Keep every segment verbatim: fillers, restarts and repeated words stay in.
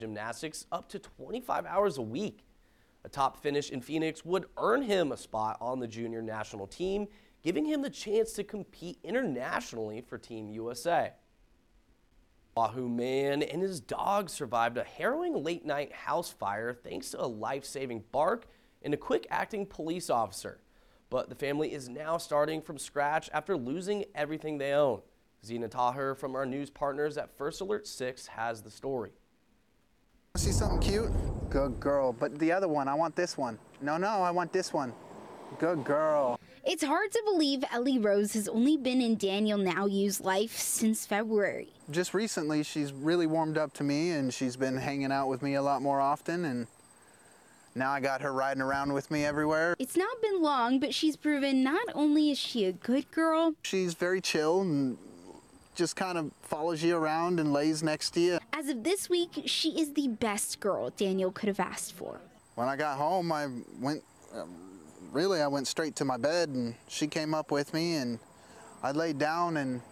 gymnastics up to twenty-five hours a week. A top finish in Phoenix would earn him a spot on the junior national team, giving him the chance to compete internationally for Team U S A. Wahoo man and his dog survived a harrowing late-night house fire thanks to a life-saving bark and a quick-acting police officer. But the family is now starting from scratch after losing everything they own. Zena Taher from our news partners at First Alert six has the story. See something cute? Good girl. But the other one, I want this one. No, no, I want this one. Good girl. It's hard to believe Ellie Rose has only been in Daniel Nauyu's life since February. Just recently, she's really warmed up to me, and she's been hanging out with me a lot more often, and now I got her riding around with me everywhere. It's not been long, but she's proven not only is she a good girl, she's very chill and just kind of follows you around and lays next to you. As of this week, she is the best girl Daniel could have asked for. When I got home, I went, um, really, I went straight to my bed, and she came up with me, and I laid down and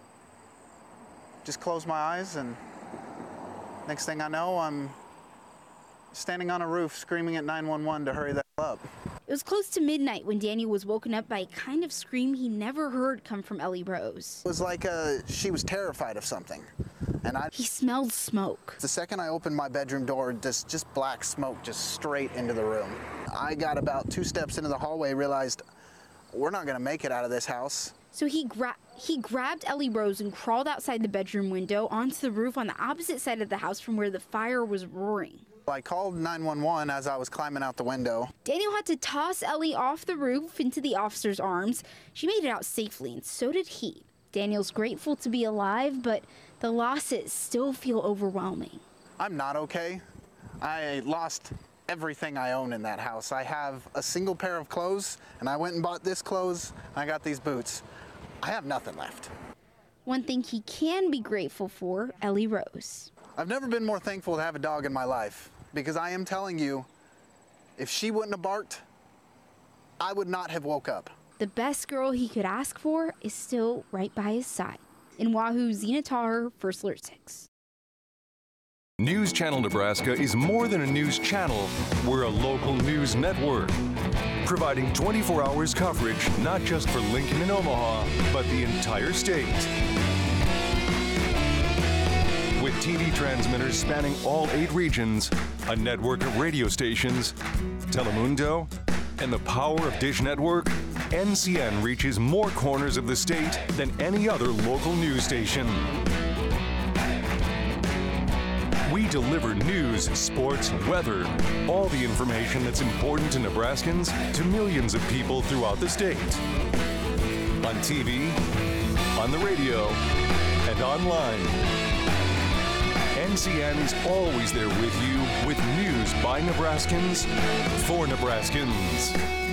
just closed my eyes, and next thing I know, I'm standing on a roof screaming at nine one one to hurry that up. It was close to midnight when Daniel was woken up by a kind of scream he never heard come from Ellie Rose. It was like uh, she was terrified of something. And I, he smelled smoke. The second I opened my bedroom door, just, just black smoke just straight into the room. I got about two steps into the hallway, realized we're not gonna make it out of this house. So he, gra he grabbed Ellie Rose and crawled outside the bedroom window onto the roof on the opposite side of the house from where the fire was roaring. I called nine one one as I was climbing out the window. Daniel had to toss Ellie off the roof into the officer's arms. She made it out safely, and so did he. Daniel's grateful to be alive, but the losses still feel overwhelming. I'm not okay. I lost everything I own in that house. I have a single pair of clothes, and I went and bought this clothes, and I got these boots. I have nothing left. One thing he can be grateful for, Ellie Rose. I've never been more thankful to have a dog in my life, because I am telling you, if she wouldn't have barked, I would not have woke up. The best girl he could ask for is still right by his side. In Wahoo, Zena Taher, First Alert six. News Channel Nebraska is more than a news channel. We're a local news network, providing twenty-four hours coverage, not just for Lincoln and Omaha, but the entire state. With T V transmitters spanning all eight regions, a network of radio stations, Telemundo, and the power of Dish Network, N C N reaches more corners of the state than any other local news station. We deliver news, sports, weather, all the information that's important to Nebraskans to millions of people throughout the state. On T V, on the radio, and online. N C N is always there with you with news by Nebraskans for Nebraskans.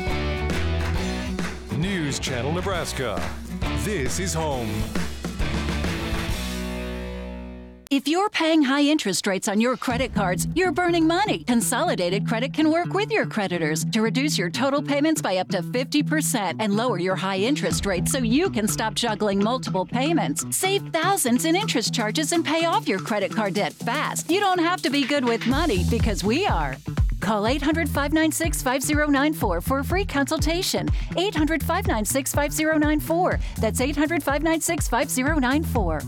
News Channel Nebraska. This is home. If you're paying high interest rates on your credit cards, you're burning money. Consolidated Credit can work with your creditors to reduce your total payments by up to fifty percent and lower your high interest rates so you can stop juggling multiple payments. Save thousands in interest charges and pay off your credit card debt fast. You don't have to be good with money because we are. Call eight hundred, five nine six, five zero nine four for a free consultation. eight hundred, five nine six, five zero nine four. That's eight hundred, five nine six, five zero nine four.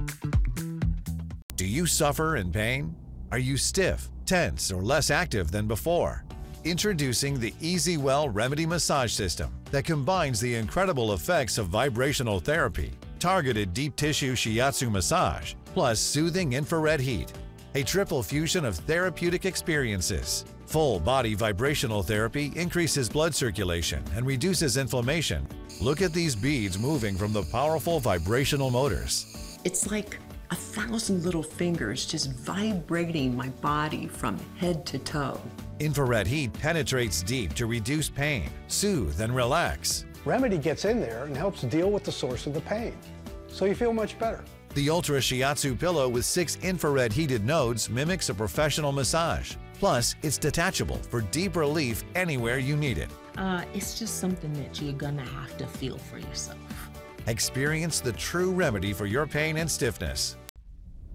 Do you suffer in pain? Are you stiff, tense, or less active than before? Introducing the EasyWell Remedy Massage System that combines the incredible effects of vibrational therapy, targeted deep tissue shiatsu massage, plus soothing infrared heat. A triple fusion of therapeutic experiences. Full body vibrational therapy increases blood circulation and reduces inflammation. Look at these beads moving from the powerful vibrational motors. It's like a thousand little fingers just vibrating my body from head to toe. Infrared heat penetrates deep to reduce pain, soothe, and relax. Remedy gets in there and helps deal with the source of the pain, so you feel much better. The Ultra Shiatsu pillow with six infrared heated nodes mimics a professional massage. Plus, it's detachable for deep relief anywhere you need it. Uh, it's just something that you're gonna have to feel for yourself. Experience the true remedy for your pain and stiffness.